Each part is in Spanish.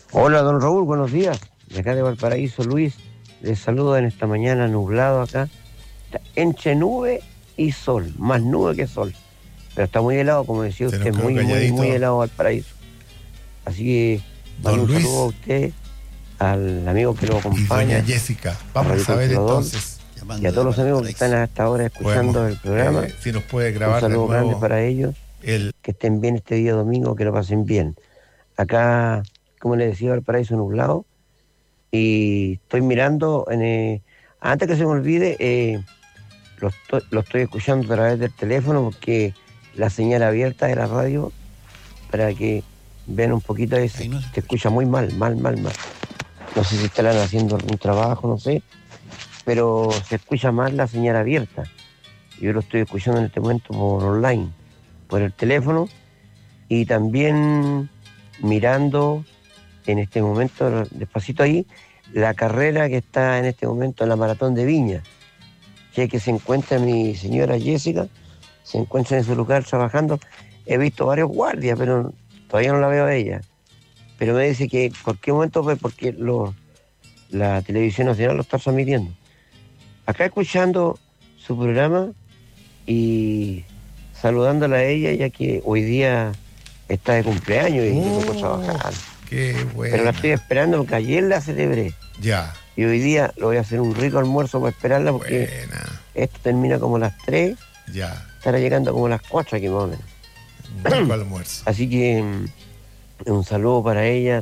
Hola, don Raúl, buenos días. De acá de Valparaíso, Luis. Les saludo en esta mañana nublado acá. Está entre nube y sol, más nube que sol. Pero está muy helado, como decía Se usted, nos quedó muy calladito. helado Valparaíso. Así que mando Don un Luis saludo a usted, al amigo que lo y acompaña, doña Jessica. Vamos Radio a ver Controlador, entonces. y a todos los amigos que están hasta ahora escuchando Podemos, el programa. si nos puede Un grabar de saludo grande nuevo para ellos. el... Que estén bien este día domingo, que lo pasen bien. Acá, como les decía, Valparaíso nublado. Y estoy mirando, antes que se me olvide, lo estoy escuchando a través del teléfono porque la señal abierta de la radio, para que vean un poquito, se escucha muy mal. No sé si estarán haciendo algún trabajo, no sé, pero se escucha mal la señal abierta. Yo lo estoy escuchando en este momento por online, por el teléfono, y también mirando en este momento, despacito ahí, la carrera que está en este momento en la Maratón de Viña, que se encuentra mi señora Jessica, se encuentra en su lugar trabajando. He visto varios guardias, pero todavía no la veo a ella. Pero me dice que en cualquier momento, pues, porque la televisión nacional lo está transmitiendo. Acá escuchando su programa y saludándola a ella, ya que hoy día está de cumpleaños y le tocó trabajar. Qué bueno. Pero la estoy esperando porque ayer la celebré. Ya. Y hoy día lo voy a hacer un rico almuerzo para esperarla porque esto termina como a las 3. Ya. Estará llegando como a las 4 aquí más o menos. Un rico almuerzo. Así que un saludo para ella.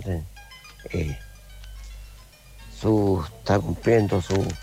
Está cumpliendo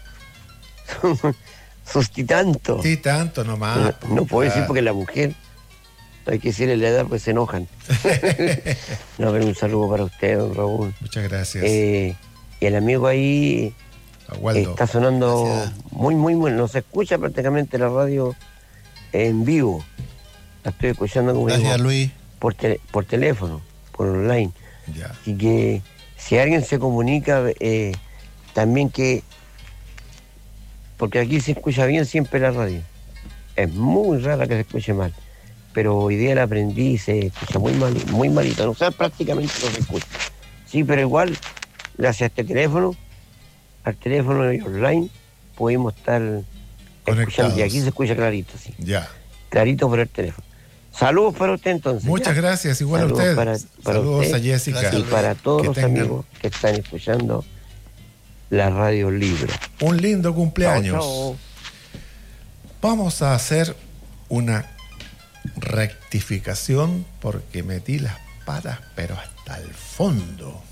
sus titantos. Sí, tanto nomás. No puedo decir porque la mujer, hay que decirle la edad, pues se enojan. No, pero un saludo para usted, don Raúl. Muchas gracias. Y el amigo ahí está sonando muy bueno. No se escucha prácticamente la radio en vivo. La estoy escuchando como gracias, digo, Luis. por teléfono, por online. Ya. Así que si alguien se comunica, también que... Porque aquí se escucha bien siempre la radio. Es muy rara que se escuche mal. Pero hoy día la aprendí y se escucha muy malito. O sea, prácticamente no se escucha. Sí, pero igual, gracias a este teléfono, al teléfono y online, pudimos estar escuchando. Y aquí se escucha clarito, sí. Ya. Clarito por el teléfono. Saludos para usted entonces. Muchas gracias, igual saludos a usted. Para saludos usted a Jessica. Y para todos los amigos que están escuchando la radio libre. Un lindo cumpleaños. Chao. Vamos a hacer una rectificación porque metí las patas, pero hasta el fondo.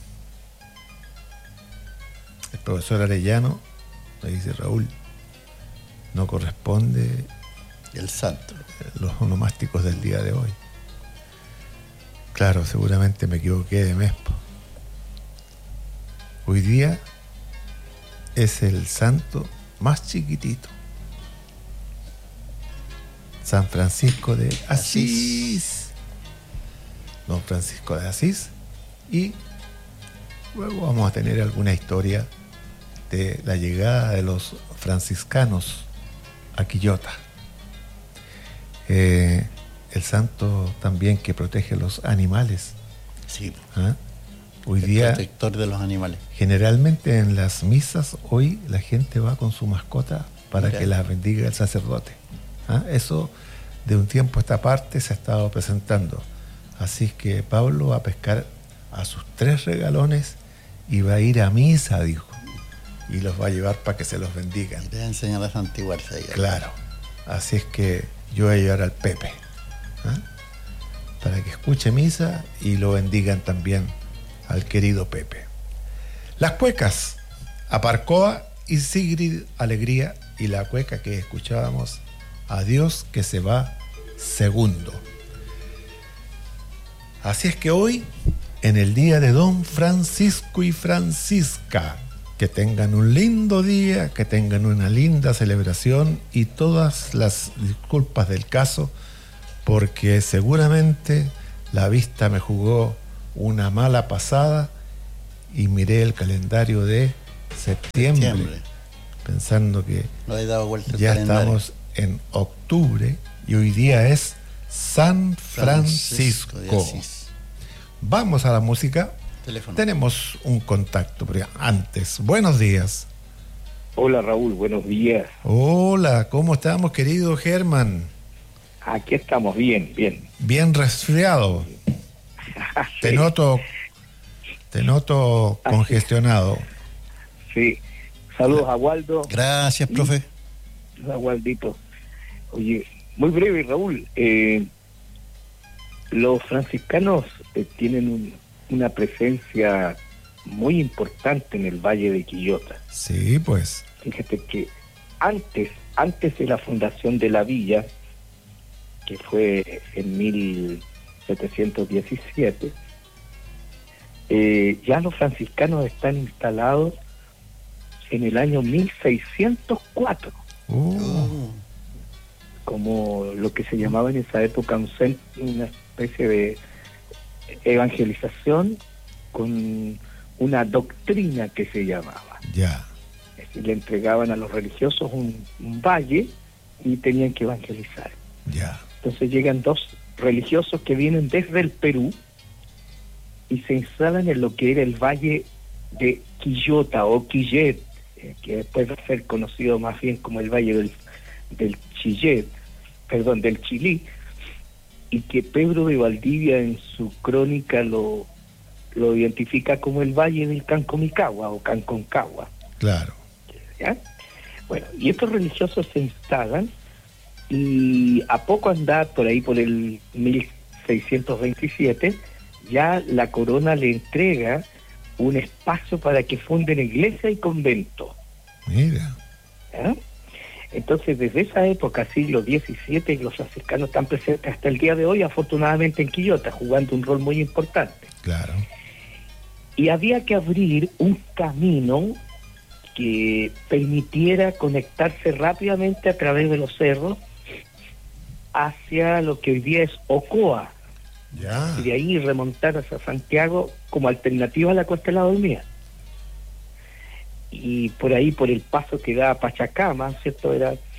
El profesor Arellano me dice: Raúl, no corresponde el santo, los onomásticos del día de hoy. Claro, seguramente me equivoqué de mes. Hoy día es el santo más chiquitito, San Francisco de Asís. Don Francisco de Asís. Y luego vamos a tener alguna historia de la llegada de los franciscanos a Quillota. El santo también que protege los animales. Sí. ¿Ah? Hoy el día, protector de los animales. Generalmente en las misas hoy la gente va con su mascota para que la bendiga el sacerdote. ¿Ah? Eso de un tiempo a esta parte se ha estado presentando. Así es que Pablo va a pescar a sus 3 regalones y va a ir a misa, dijo. Y los va a llevar para que se los bendigan. Y te va a enseñar a santiguarse ahí. Claro. Así es que yo voy a llevar al Pepe. ¿Ah? Para que escuche misa y lo bendigan también al querido Pepe. Las cuecas, Aparcoa y Sigrid Alegría, y la cueca que escuchábamos, Adiós que se va segundo. Así es que hoy, en el día de Don Francisco y Francisca, que tengan un lindo día, que tengan una linda celebración y todas las disculpas del caso, porque seguramente la vista me jugó una mala pasada y miré el calendario de septiembre. Pensando que no he dado vuelta ya estamos en octubre y hoy día es San Francisco. de Asís. Vamos a la música. Teléfono. Tenemos un contacto, pero antes. Buenos días. Hola Raúl, buenos días. Hola, ¿cómo estamos, querido Germán? Aquí estamos bien, bien. Bien resfriado. Sí, Te noto congestionado. sí. Saludos a Waldo, Gracias, profe. a Waldito. Oye, muy breve Raúl. Los franciscanos tienen una presencia muy importante en el Valle de Quillota. Sí, pues. Fíjate que antes de la fundación de la villa, que fue en 1717, ya los franciscanos están instalados en el año 1604, como lo que se llamaba en esa época una especie de evangelización con una doctrina que se llamaba. Ya. Es decir, le entregaban a los religiosos un valle y tenían que evangelizar. Ya. Entonces llegan dos religiosos que vienen desde el Perú y se instalan en lo que era el valle de Quillota o Quillet, que después va a ser conocido más bien como el valle del Chilí, y que Pedro de Valdivia en su crónica lo identifica como el valle del Cancomicagua o Canconcagua. Claro. ¿Ya? Bueno, y estos religiosos se instalan y a poco andar por ahí por el 1627 ya la corona le entrega un espacio para que funden iglesia y convento. Mira. ¿Ya? Entonces desde esa época, siglo XVII, los franciscanos están presentes hasta el día de hoy, afortunadamente en Quillota, jugando un rol muy importante. Claro. Y había que abrir un camino que permitiera conectarse rápidamente a través de los cerros hacia lo que hoy día es Ocoa, Ya. y de ahí remontar hacia Santiago como alternativa a la Cuesta de la Dormida. Y por ahí, por el paso que da a Pachacama, ¿cierto?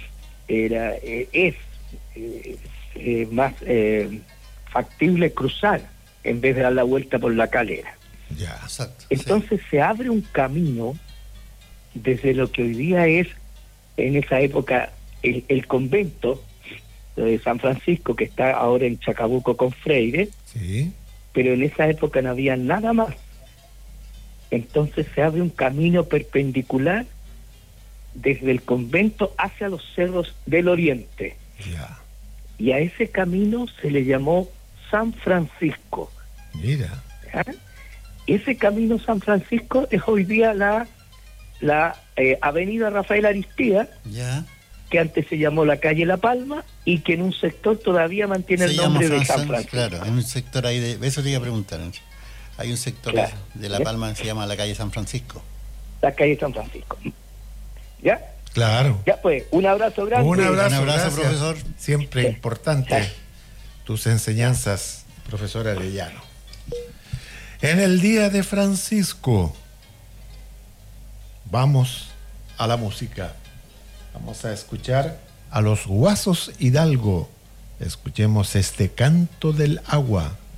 Es más factible cruzar en vez de dar la vuelta por la calera. Ya. Exacto. Entonces se abre un camino desde lo que hoy día es, en esa época, el convento de San Francisco, que está ahora en Chacabuco con Freire, Sí. pero en esa época no había nada más. Entonces se abre un camino perpendicular desde el convento hacia los cerros del oriente, Ya. y a ese camino se le llamó San Francisco. Mira. ¿Ya? Ese camino San Francisco es hoy día la avenida Rafael Aristía, Ya. que antes se llamó la calle La Palma y que en un sector todavía mantiene Se el llama nombre de San San Francisco. Claro, en un sector ahí de... Eso te iba a preguntar, Ancho. Hay un sector Claro. de La Palma que se llama la calle San Francisco. La calle San Francisco. ¿Ya? Claro. Ya pues, un abrazo grande. Un abrazo, Un abrazo, gracias. profesor. Siempre Sí. importante tus enseñanzas, profesor Arellano. En el día de Francisco, vamos a la música. Vamos a escuchar a los Guasos Hidalgo. Escuchemos este canto del agua.